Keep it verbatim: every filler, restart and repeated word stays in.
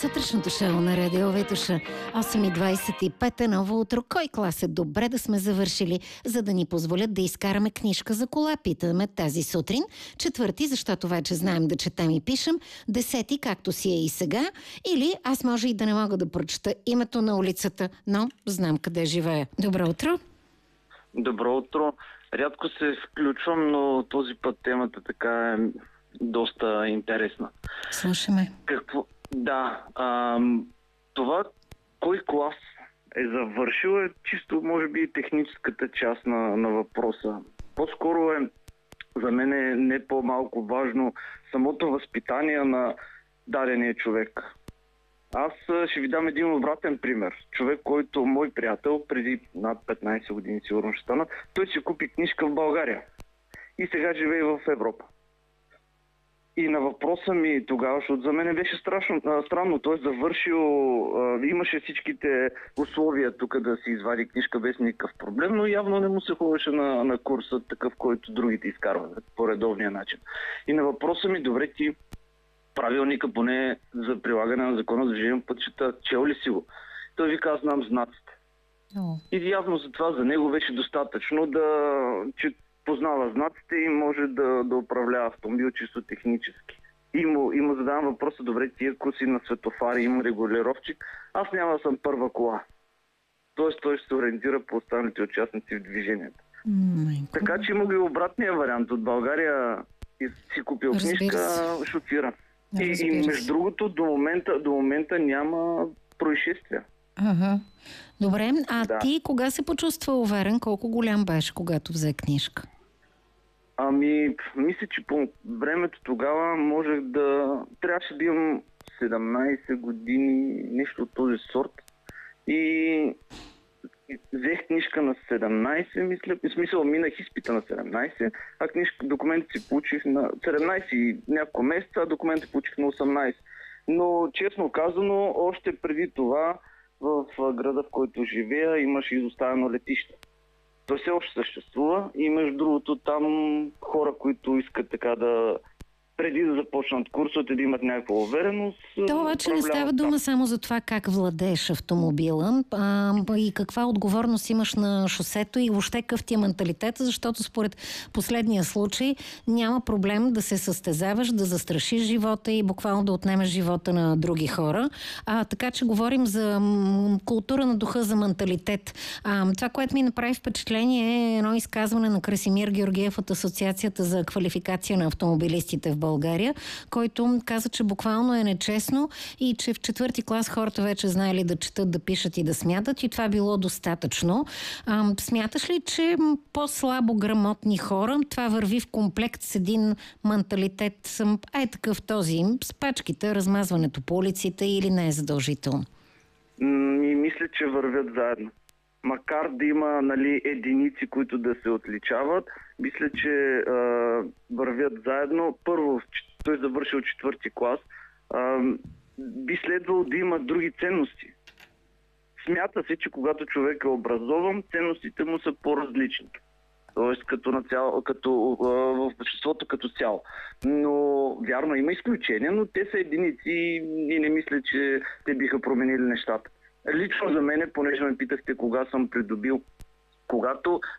Сутрешното шоу на Радио Витоша. осем и двайсет и пет е ново утро. Кой клас е добре да сме завършили, за да ни позволят да изкараме книжка за кола? Питаме тази сутрин. Четвърти, защото вече знаем да четем и пишем. Десети, както си е и сега. Или аз може и да не мога да прочета името на улицата, но знам къде живея. Добро утро! Добро утро! Рядко се включвам, но този път темата така е доста интересна. Слушаме. Какво? Да, ам, това кой клас е завършил е чисто, може би, техническата част на, на въпроса. По-скоро е, за мен е не по-малко важно самото възпитание на дадения човек. Аз ще ви дам един обратен пример. Човек, който мой приятел, преди над петнайсет години сигурно ще стана, той си купи книжка в България и сега живее в Европа. И на въпроса ми тогава, защото за мен беше страшно, а, странно, той завършил, а, имаше всичките условия тук да си извади книжка без никакъв проблем, но явно не му се ходеше на, на курса такъв, който другите изкарват по редовния начин. И на въпроса ми, добре, ти правилника поне за прилагане на закона за движение по пътищата, чел ли си го? Той ви каза, знам знаците. Oh. И явно за това за него беше достатъчно да, че познава знаците и може да, да управлява автомобил чисто технически. И му, и му задавам въпроса, добре, ти ако си на светофари, има регулировчик, аз няма да съм първа кола. Тоест той ще се ориентира по останалите участници в движението. Mm-hmm. Така че има и обратния вариант. От България и си купил книжка, шофира. И, и между другото, до момента, до момента няма происшествия. Ага. Добре, а да. Ти кога се почувства уверен? Колко голям беше, когато взе книжка? Ами, мисля, че по времето тогава можех да... Трябваше да имам седемнайсет години, нещо от този сорт. И взех книжка на седемнайсет, мисля, в смисъл минах изпита на седемнайсет, а книжка, документи си получих на седемнайсет и няколко месеца, а документи получих на осемнайсет. Но, честно казано, още преди това в града, в който живея, имаше изоставено летище. То все още съществува и между другото там хора, които искат така да преди да започнат курсовете, да имат някаква увереност. То обаче не става дума само за това как владееш автомобила а, и каква отговорност имаш на шосето и въобще какъв ти е менталитет, защото според последния случай няма проблем да се състезаваш, да застрашиш живота и буквално да отнемеш живота на други хора. А, така че говорим за м- култура на духа, за менталитет. А, това, което ми направи впечатление е едно изказване на Красимир Георгиев от Асоциацията за квалификация на автомобилистите в България. България, който каза, че буквално е нечестно и че в четвърти клас хората вече знаели да четат, да пишат и да смятат и това било достатъчно. А, смяташ ли, че по-слабо грамотни хора, това върви в комплект с един менталитет, а е такъв този, с пачките, размазването по улиците или не е задължително? И мисля, че вървят заедно. Макар да има, нали, единици, които да се отличават, мисля, че а, вървят заедно. Първо, той завършил четвърти клас, а, би следвало да има други ценности. Смята се, че когато човек е образован, ценностите му са по-различни. Тоест като, на цяло, като а, в обществото като цяло. Но вярно, има изключения, но те са единици и не мисля, че те биха променили нещата. Лично за мене, понеже ме питахте кога съм придобил, когато